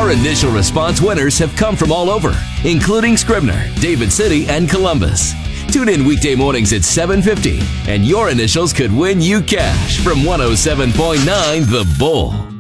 Our initial response winners have come from all over, including Scribner, David City, and Columbus. Tune in weekday mornings at 7:50, and your initials could win you cash from 107.9 The Bull.